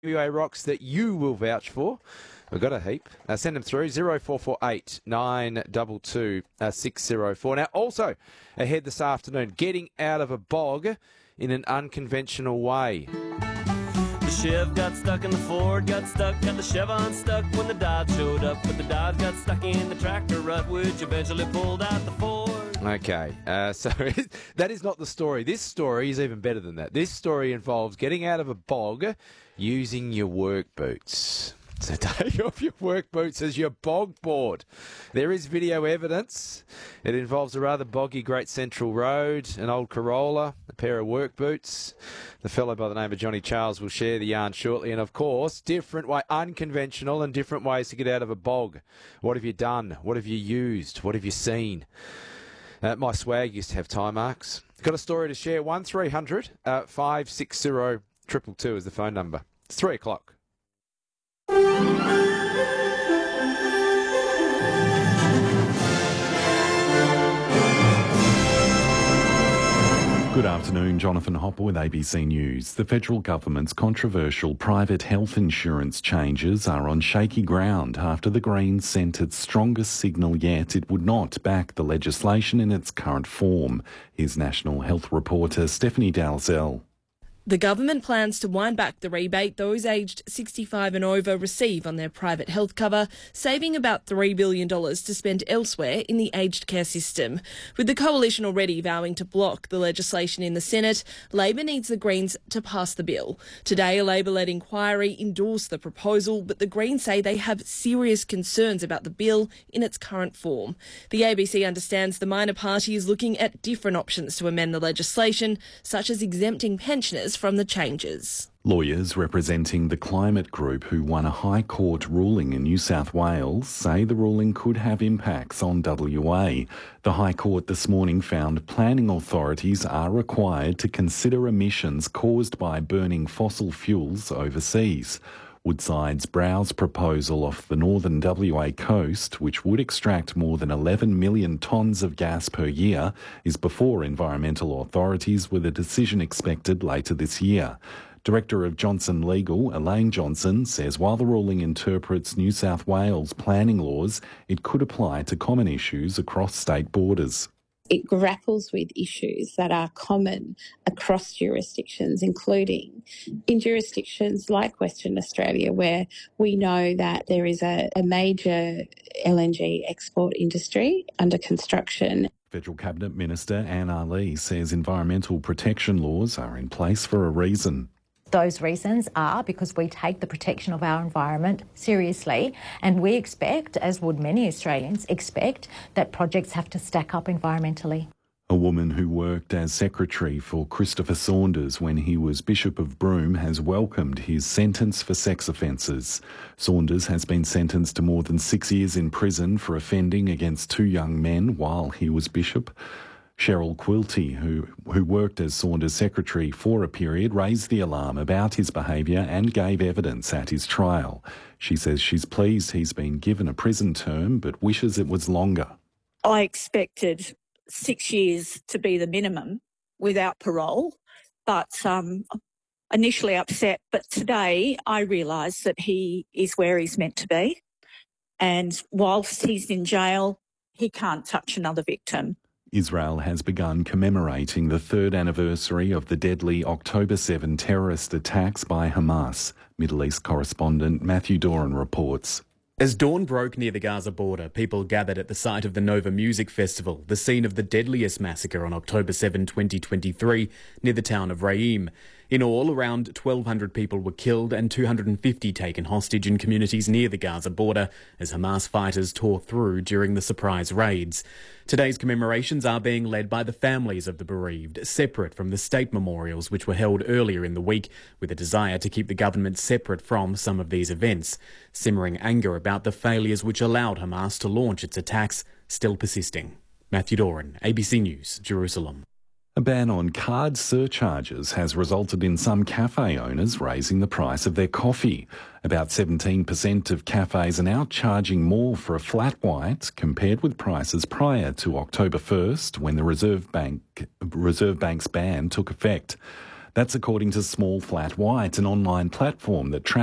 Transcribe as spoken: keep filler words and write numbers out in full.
W A rocks that you will vouch for. We've got a heap. Uh, send them through zero four four eight nine two two six zero four. Now, also ahead this afternoon, getting out of a bog in an unconventional way. The Chev got stuck and the Ford got stuck and the Chevron stuck when the Dodge showed up. But the Dodge got stuck in the tractor rut, which eventually pulled out the Ford. Okay, uh, so that is not the story. This story is even better than that. This story involves getting out of a bog using your work boots. So take off your work boots as your bog board. There is video evidence. It involves a rather boggy Great Central Road, an old Corolla, a pair of work boots. The fellow by the name of Johnny Charles will share the yarn shortly. And, of course, different way, unconventional and different ways to get out of a bog. What have you done? What have you used? What have you seen? Uh, my swag used to have time marks. Got a story to share. one three hundred five six zero two two two is the phone number. It's three o'clock. Good afternoon, Jonathan Hopper with A B C News. The federal government's controversial private health insurance changes are on shaky ground after the Greens sent its strongest signal yet it would not back the legislation in its current form. Here's National Health reporter Stephanie Dalzell. The government plans to wind back the rebate those aged sixty-five and over receive on their private health cover, saving about three billion dollars to spend elsewhere in the aged care system. With the coalition already vowing to block the legislation in the Senate, Labor needs the Greens to pass the bill. Today, a Labor-led inquiry endorsed the proposal, but the Greens say they have serious concerns about the bill in its current form. The A B C understands the minor party is looking at different options to amend the legislation, such as exempting pensioners from the changes. Lawyers representing the Climate Group, who won a High Court ruling in New South Wales, say the ruling could have impacts on W A. The High Court this morning found planning authorities are required to consider emissions caused by burning fossil fuels overseas. Woodside's Browse proposal off the northern W A coast, which would extract more than eleven million tonnes of gas per year, is before environmental authorities, with a decision expected later this year. Director of Johnson Legal, Elaine Johnson, says while the ruling interprets New South Wales planning laws, it could apply to common issues across state borders. It grapples with issues that are common across jurisdictions, including in jurisdictions like Western Australia, where we know that there is a, a major L N G export industry under construction. Federal Cabinet Minister Anne Ali says environmental protection laws are in place for a reason. Those reasons are because we take the protection of our environment seriously, and we expect, as would many Australians expect, that projects have to stack up environmentally. A woman who worked as secretary for Christopher Saunders when he was Bishop of Broome has welcomed his sentence for sex offences. Saunders has been sentenced to more than six years in prison for offending against two young men while he was bishop. Cheryl Quilty, who, who worked as Saunders' secretary for a period, raised the alarm about his behaviour and gave evidence at his trial. She says she's pleased he's been given a prison term but wishes it was longer. I expected six years to be the minimum without parole, but um, initially upset. But today I realise that he is where he's meant to be, and whilst he's in jail, he can't touch another victim. Israel has begun commemorating the third anniversary of the deadly October seventh terrorist attacks by Hamas. Middle East correspondent Matthew Doran reports. As dawn broke near the Gaza border, people gathered at the site of the Nova Music Festival, the scene of the deadliest massacre on October seventh, twenty twenty-three, near the town of Reim. In all, around twelve hundred people were killed and two hundred fifty taken hostage in communities near the Gaza border as Hamas fighters tore through during the surprise raids. Today's commemorations are being led by the families of the bereaved, separate from the state memorials which were held earlier in the week, with a desire to keep the government separate from some of these events. Simmering anger about the failures which allowed Hamas to launch its attacks still persisting. Matthew Doran, A B C News, Jerusalem. A ban on card surcharges has resulted in some cafe owners raising the price of their coffee. About seventeen percent of cafes are now charging more for a flat white compared with prices prior to October first, when the Reserve Bank Reserve Bank's ban took effect. That's according to Small Flat White, an online platform that tracks